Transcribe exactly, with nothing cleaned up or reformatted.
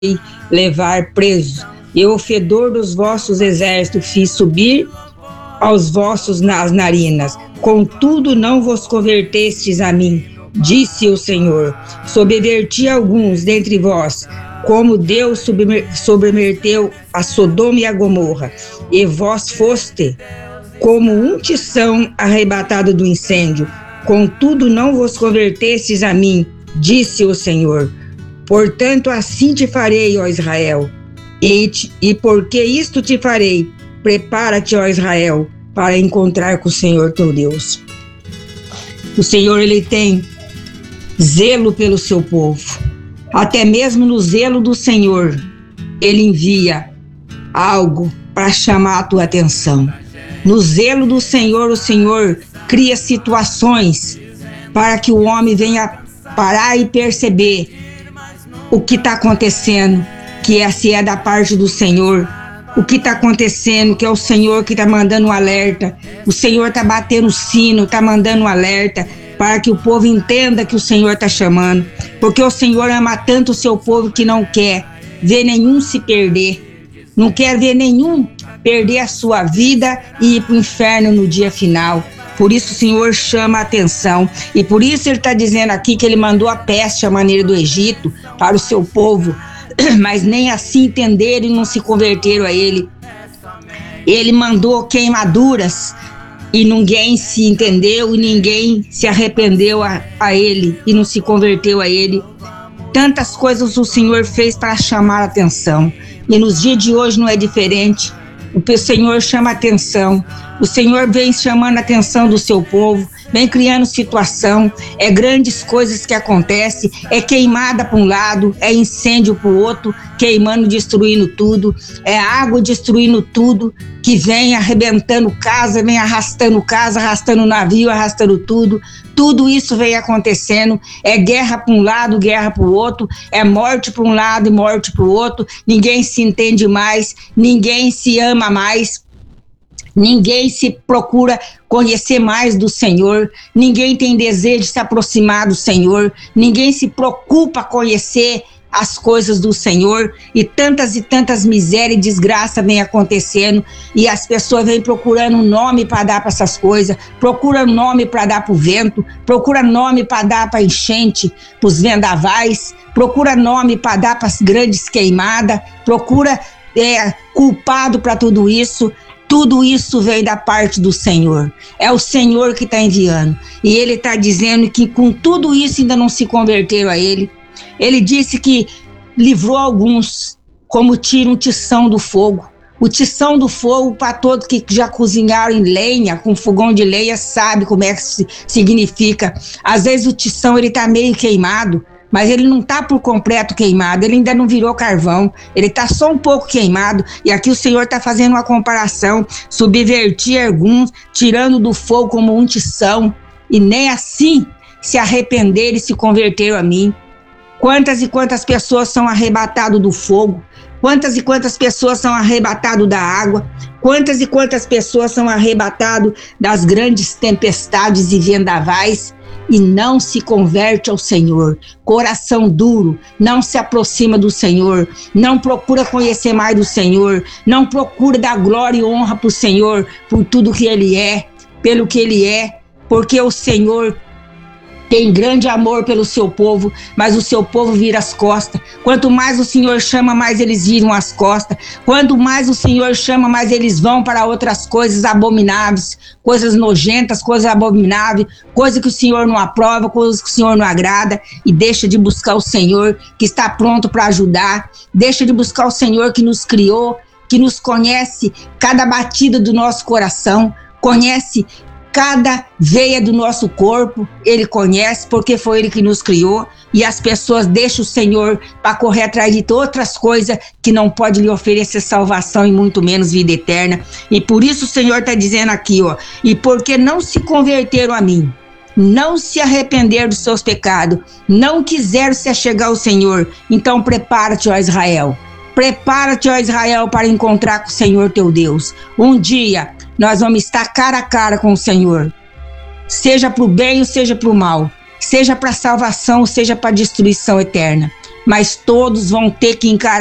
levar preso. E o fedor dos vossos exércitos fiz subir aos vossos nas narinas. Contudo, não vos convertestes a mim, disse o Senhor. Subverti alguns dentre vós, como Deus subverteu a Sodoma e a Gomorra. E vós foste como um tição arrebatado do incêndio. Contudo, não vos convertestes a mim, disse o Senhor. Portanto, assim te farei, ó Israel. E, te, e porque isto te farei, prepara-te, ó Israel, para encontrar com o Senhor teu Deus. O Senhor, Ele tem zelo pelo seu povo. Até mesmo no zelo do Senhor, Ele envia algo para chamar a tua atenção. No zelo do Senhor, o Senhor cria situações para que o homem venha parar e perceber o que está acontecendo, que é, se é da parte do Senhor, o que está acontecendo, que é o Senhor que está mandando um alerta, o Senhor está batendo o sino, está mandando um alerta, para que o povo entenda que o Senhor está chamando, porque o Senhor ama tanto o seu povo que não quer ver nenhum se perder, não quer ver nenhum perder a sua vida e ir para o inferno no dia final. Por isso o Senhor chama a atenção, e por isso Ele está dizendo aqui que Ele mandou a peste à maneira do Egito para o seu povo, mas nem assim entenderam e não se converteram a Ele. Ele mandou queimaduras e ninguém se entendeu e ninguém se arrependeu a, a Ele e não se converteu a Ele. Tantas coisas o Senhor fez para chamar a atenção, e nos dias de hoje não é diferente. O Senhor chama a atenção, o Senhor vem chamando a atenção do seu povo, vem criando situação, é grandes coisas que acontecem, é queimada para um lado, é incêndio para o outro, queimando, destruindo tudo, é água destruindo tudo, que vem arrebentando casa, vem arrastando casa, arrastando navio, arrastando tudo, tudo isso vem acontecendo, é guerra para um lado, guerra para o outro, é morte para um lado e morte para o outro, ninguém se entende mais, ninguém se ama mais, ninguém se procura conhecer mais do Senhor, ninguém tem desejo de se aproximar do Senhor, ninguém se preocupa conhecer as coisas do Senhor, e tantas e tantas misérias e desgraça vem acontecendo, e as pessoas vêm procurando um nome para dar para essas coisas, procura nome para dar para o vento, procura nome para dar para enchente, para os vendavais, procura nome para dar para as grandes queimadas, procura é, culpado para tudo isso. Tudo isso vem da parte do Senhor. É o Senhor que está enviando. E Ele está dizendo que com tudo isso ainda não se converteram a Ele. Ele disse que livrou alguns, como tira um tição do fogo. O tição do fogo, para todos que já cozinharam em lenha, com fogão de lenha, sabe como é que se significa. Às vezes o tição está meio queimado, mas ele não está por completo queimado, ele ainda não virou carvão, ele está só um pouco queimado, e aqui o Senhor está fazendo uma comparação, subvertir alguns, tirando do fogo como um tição, e nem assim se arrependeram e se converteram a mim. Quantas e quantas pessoas são arrebatadas do fogo, quantas e quantas pessoas são arrebatadas da água, quantas e quantas pessoas são arrebatadas das grandes tempestades e vendavais, e não se converte ao Senhor. Coração duro, não se aproxima do Senhor, não procura conhecer mais do Senhor, não procura dar glória e honra para o Senhor, por tudo que Ele é, pelo que Ele é, porque o Senhor tem grande amor pelo seu povo, mas o seu povo vira as costas. Quanto mais o Senhor chama, mais eles viram as costas. Quanto mais o Senhor chama, mais eles vão para outras coisas abomináveis, coisas nojentas, coisas abomináveis, coisas que o Senhor não aprova, coisas que o Senhor não agrada, e deixa de buscar o Senhor que está pronto para ajudar, deixa de buscar o Senhor que nos criou, que nos conhece cada batida do nosso coração, conhece cada veia do nosso corpo, Ele conhece, porque foi Ele que nos criou, e as pessoas deixam o Senhor para correr atrás de outras coisas que não pode lhe oferecer salvação e muito menos vida eterna. E por isso o Senhor está dizendo aqui, ó, e porque não se converteram a mim, não se arrependeram dos seus pecados, não quiseram se achegar ao Senhor, então prepara-te, ó Israel, prepara-te, ó Israel, para encontrar com o Senhor teu Deus. Um dia nós vamos estar cara a cara com o Senhor, seja para o bem ou seja para o mal, seja para salvação ou seja para destruição eterna. mas todos vão ter que encarar